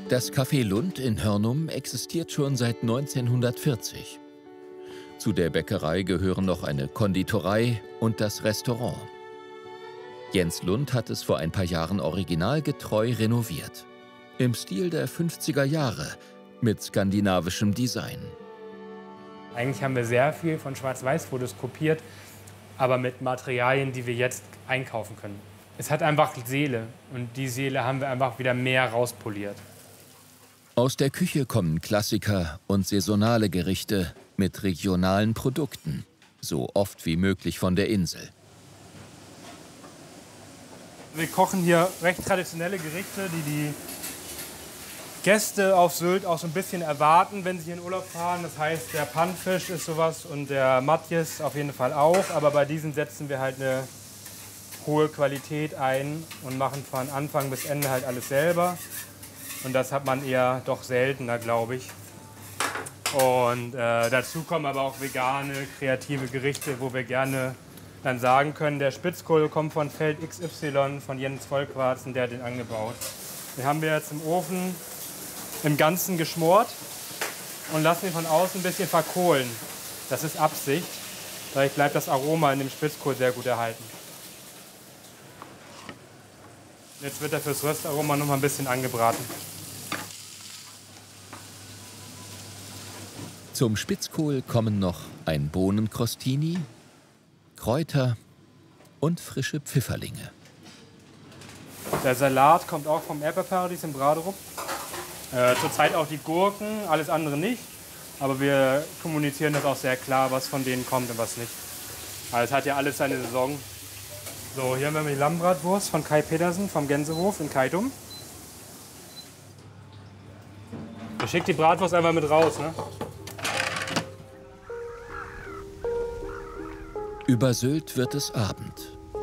Das Café Lund in Hörnum existiert schon seit 1940. Zu der Bäckerei gehören noch eine Konditorei und das Restaurant. Jens Lund hat es vor ein paar Jahren originalgetreu renoviert. Im Stil der 50er Jahre mit skandinavischem Design. Eigentlich haben wir sehr viel von Schwarz-Weiß-Fotos kopiert, aber mit Materialien, die wir jetzt einkaufen können. Es hat einfach Seele und die Seele haben wir einfach wieder mehr rauspoliert. Aus der Küche kommen Klassiker und saisonale Gerichte mit regionalen Produkten, so oft wie möglich von der Insel. Wir kochen hier recht traditionelle Gerichte, die Gäste auf Sylt auch so ein bisschen erwarten, wenn sie in Urlaub fahren. Das heißt, der Pannfisch ist sowas und der Matjes auf jeden Fall auch. Aber bei diesen setzen wir halt eine hohe Qualität ein und machen von Anfang bis Ende halt alles selber. Und das hat man eher doch seltener, glaube ich. Und dazu kommen aber auch vegane, kreative Gerichte, wo wir gerne dann sagen können, der Spitzkohl kommt von Feld XY, von Jens Vollquarzen, der hat den angebaut. Den haben wir jetzt im Ofen im Ganzen geschmort und lassen ihn von außen ein bisschen verkohlen. Das ist Absicht, dadurch bleibt das Aroma in dem Spitzkohl sehr gut erhalten. Jetzt wird er fürs Röstaroma noch mal ein bisschen angebraten. Zum Spitzkohl kommen noch ein Bohnenkrostini, Kräuter und frische Pfifferlinge. Der Salat kommt auch vom Erdbeerparadies in Braderup. Zurzeit auch die Gurken, alles andere nicht. Aber wir kommunizieren das auch sehr klar, was von denen kommt und was nicht. Also es hat ja alles seine Saison. So, hier haben wir die Lammbratwurst von Kai Petersen vom Gänsehof in Keitum. Ich schicke die Bratwurst einfach mit raus, ne? Über Sylt wird es Abend.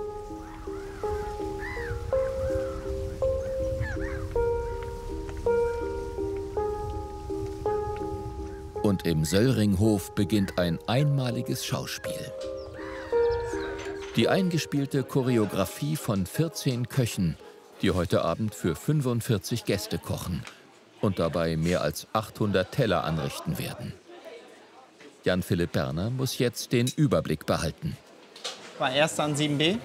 Und im Söllringhof beginnt ein einmaliges Schauspiel. Die eingespielte Choreografie von 14 Köchen, die heute Abend für 45 Gäste kochen und dabei mehr als 800 Teller anrichten werden. Jan-Philipp Berner muss jetzt den Überblick behalten. War erst an 7b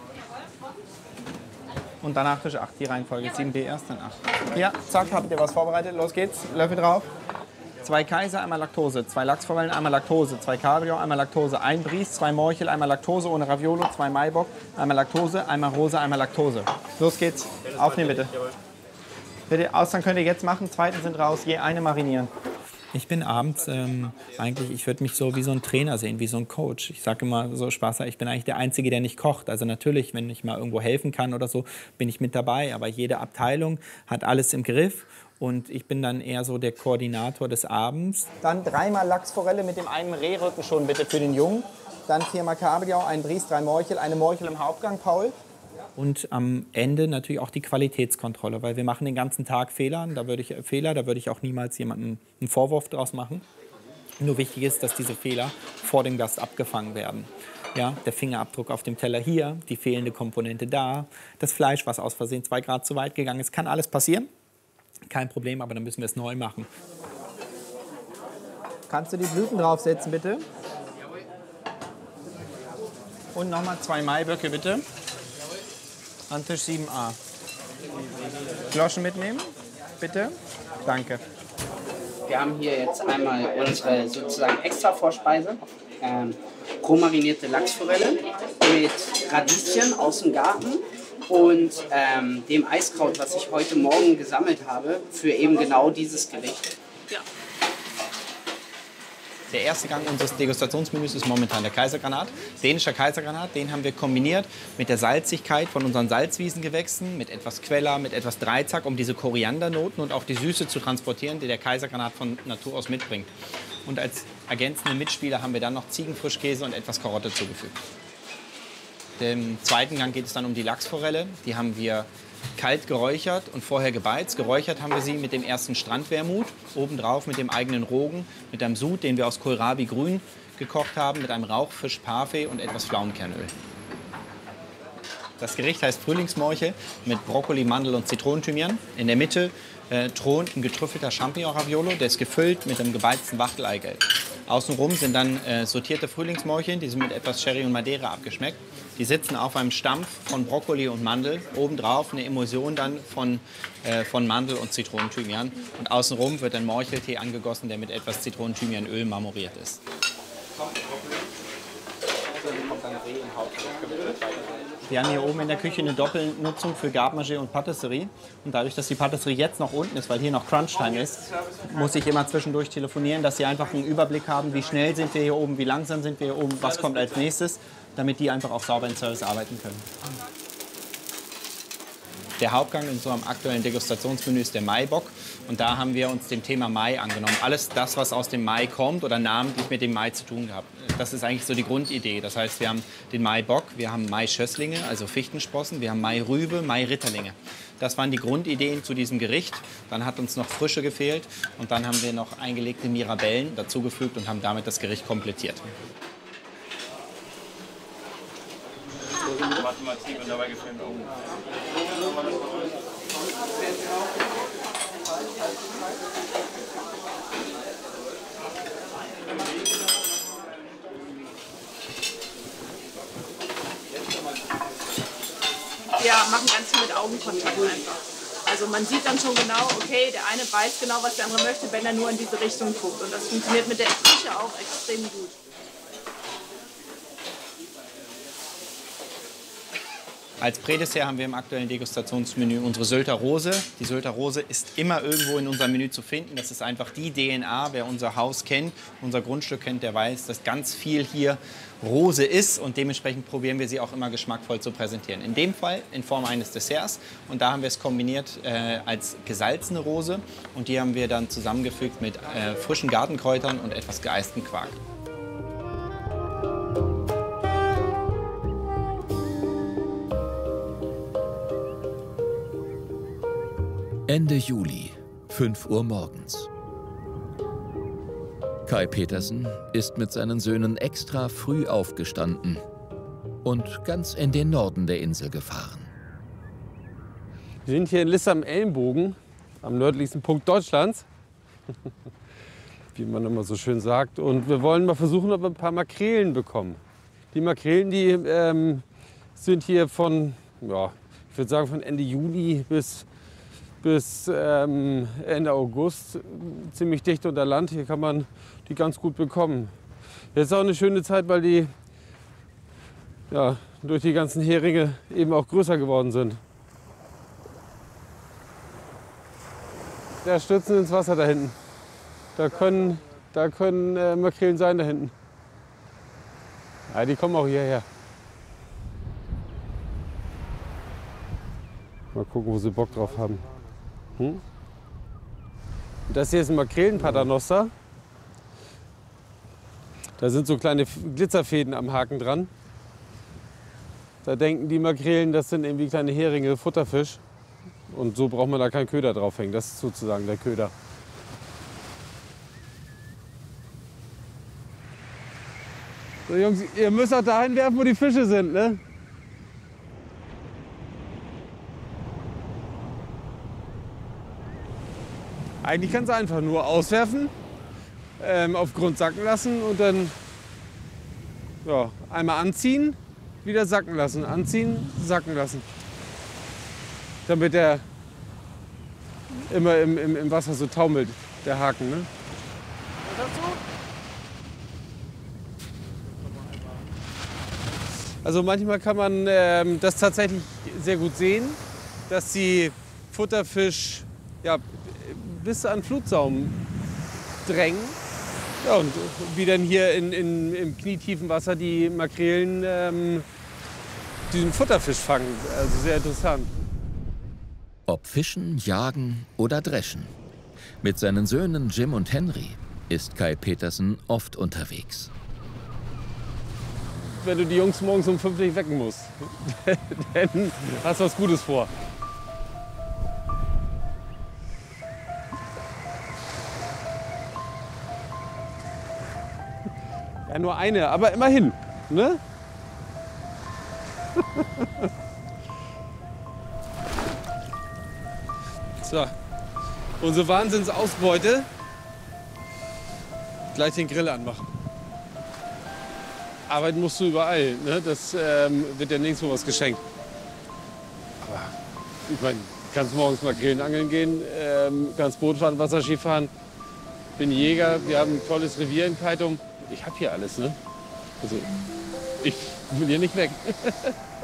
und danach Tisch 8, die Reihenfolge. 7b erst, dann 8. Ja, zack, habt ihr was vorbereitet? Los geht's, Löffel drauf. 2 Kaiser, einmal Laktose, 2 Lachsforellen, einmal Laktose, 2 Kabeljau, einmal Laktose, 1 Bries, 2 Morchel, einmal Laktose ohne Raviolo, 2 Maibock, einmal Laktose, einmal Rose, einmal Laktose. Los geht's, aufnehmen bitte. Bitte, Austern könnt ihr jetzt machen, zweiten sind raus, je eine marinieren. Ich bin abends eigentlich, ich würde mich so wie so ein Trainer sehen, wie so ein Coach. Ich sage immer so Spaß, ich bin eigentlich der Einzige, der nicht kocht. Also natürlich, wenn ich mal irgendwo helfen kann oder so, bin ich mit dabei. Aber jede Abteilung hat alles im Griff. Und ich bin dann eher so der Koordinator des Abends. Dann 3-mal Lachsforelle mit dem einen Rehrücken schon bitte für den Jungen. Dann 4-mal Kabeljau, 1 Bries, 3 Morchel, eine Morchel im Hauptgang, Paul. Und am Ende natürlich auch die Qualitätskontrolle, weil wir machen den ganzen Tag Fehler. Da würde ich auch niemals jemandem einen Vorwurf draus machen. Nur wichtig ist, dass diese Fehler vor dem Gast abgefangen werden. Ja, der Fingerabdruck auf dem Teller hier, die fehlende Komponente da, das Fleisch, was aus Versehen 2 Grad zu weit gegangen ist, kann alles passieren. Kein Problem, aber dann müssen wir es neu machen. Kannst du die Blüten draufsetzen, bitte? Und nochmal 2 Maiböcke, bitte. An Tisch 7a. Gloschen mitnehmen, bitte. Danke. Wir haben hier jetzt einmal unsere sozusagen extra Vorspeise. Roh marinierte Lachsforelle mit Radieschen aus dem Garten und dem Eiskraut, was ich heute Morgen gesammelt habe, für eben genau dieses Gericht. Ja. Der erste Gang unseres Degustationsmenüs ist momentan der Kaisergranat. Dänischer Kaisergranat, den haben wir kombiniert mit der Salzigkeit von unseren Salzwiesengewächsen, mit etwas Queller, mit etwas Dreizack, um diese Koriandernoten und auch die Süße zu transportieren, die der Kaisergranat von Natur aus mitbringt. Und als ergänzende Mitspieler haben wir dann noch Ziegenfrischkäse und etwas Karotte zugefügt. Im zweiten Gang geht es dann um die Lachsforelle. Die haben wir kalt geräuchert und vorher gebeizt. Geräuchert haben wir sie mit dem ersten Strandwermut, obendrauf mit dem eigenen Rogen, mit einem Sud, den wir aus Kohlrabi grün gekocht haben, mit einem Rauchfisch Parfait und etwas Pflaumenkernöl. Das Gericht heißt Frühlingsmorchel mit Brokkoli, Mandel und Zitronenthymian. In der Mitte thront ein getrüffelter Champignon-Raviolo, der ist gefüllt mit einem gebeizten Wachteleigelb. Außenrum sind dann sortierte Frühlingsmorcheln, die sind mit etwas Sherry und Madeira abgeschmeckt. Die sitzen auf einem Stampf von Brokkoli und Mandel. Obendrauf eine Emulsion dann von Mandel und Zitronenthymian. Und außenrum wird ein Morcheltee angegossen, der mit etwas Zitronenthymianöl marmoriert ist. Wir haben hier oben in der Küche eine Doppelnutzung für Garde-Manger und Patisserie. Und dadurch, dass die Patisserie jetzt noch unten ist, weil hier noch Crunch-Time ist, muss ich immer zwischendurch telefonieren, dass sie einfach einen Überblick haben, wie schnell sind wir hier oben, wie langsam sind wir hier oben, was kommt als nächstes, damit die einfach auch sauber im Service arbeiten können. Der Hauptgang in unserem aktuellen Degustationsmenü ist der Maibock. Und da haben wir uns dem Thema Mai angenommen. Alles das, was aus dem Mai kommt oder namentlich mit dem Mai zu tun hat. Das ist eigentlich so die Grundidee. Das heißt, wir haben den Maibock, wir haben Maischösslinge, also Fichtensprossen, wir haben Mairübe, Mairitterlinge. Das waren die Grundideen zu diesem Gericht. Dann hat uns noch Frische gefehlt und dann haben wir noch eingelegte Mirabellen dazugefügt und haben damit das Gericht komplettiert. Mathematik und dabei gefilmt. Wir machen ganz viel mit Augenkontakt einfach. Also man sieht dann schon genau, okay, der eine weiß genau, was der andere möchte, wenn er nur in diese Richtung guckt. Und das funktioniert mit der Küche auch extrem gut. Als Prädessert haben wir im aktuellen Degustationsmenü unsere Sylter Rose. Die Sylter Rose ist immer irgendwo in unserem Menü zu finden. Das ist einfach die DNA. Wer unser Haus kennt, unser Grundstück kennt, der weiß, dass ganz viel hier Rose ist. Und dementsprechend probieren wir sie auch immer geschmackvoll zu präsentieren. In dem Fall in Form eines Desserts. Und da haben wir es kombiniert als gesalzene Rose. Und die haben wir dann zusammengefügt mit frischen Gartenkräutern und etwas geeistem Quark. Ende Juli, 5 Uhr morgens. Kai Petersen ist mit seinen Söhnen extra früh aufgestanden und ganz in den Norden der Insel gefahren. Wir sind hier in Lisse am Ellenbogen, am nördlichsten Punkt Deutschlands, wie man immer so schön sagt. Und wir wollen mal versuchen, ob wir ein paar Makrelen bekommen. Die Makrelen, die sind hier von, ja, ich würde sagen, von Ende Juli bis Ende August ziemlich dicht unter Land. Hier kann man die ganz gut bekommen. Jetzt ist auch eine schöne Zeit, weil die ja, durch die ganzen Heringe eben auch größer geworden sind. Ja, stürzen ins Wasser da hinten. Da können Makrelen sein da hinten. Ja, die kommen auch hierher. Mal gucken, wo sie Bock drauf haben. Das hier ist ein Makrelen-Paternoster. Da sind so kleine Glitzerfäden am Haken dran. Da denken die Makrelen, das sind irgendwie kleine Heringe, Futterfisch. Und so braucht man da keinen Köder draufhängen. Das ist sozusagen der Köder. So, Jungs, ihr müsst auch dahin werfen, wo die Fische sind, ne? Eigentlich ganz einfach, nur auswerfen, auf Grund sacken lassen und dann ja, einmal anziehen, wieder sacken lassen, anziehen, sacken lassen. Damit der immer im Wasser so taumelt, der Haken. Ne? Was hast du? Also manchmal kann man das tatsächlich sehr gut sehen, dass die Futterfisch ja, bis an Flutsaum drängen. Ja, und wie dann hier im knietiefen Wasser die Makrelen diesen Futterfisch fangen. Also sehr interessant. Ob fischen, jagen oder dreschen. Mit seinen Söhnen Jim und Henry ist Kai Petersen oft unterwegs. Wenn du die Jungs morgens um 5 nicht wecken musst, dann hast du was Gutes vor. Ja, nur eine, aber immerhin. Ne? So, unsere Wahnsinnsausbeute. Gleich den Grill anmachen. Arbeiten musst du überall, ne? Das wird ja nirgendwo was geschenkt. Aber ich meine, kannst morgens mal grillen, angeln gehen, kannst Boot fahren, Wasserski fahren. Bin Jäger, wir haben ein tolles Revier in Keitum. Ich habe hier alles, ne? Also ich will hier nicht weg.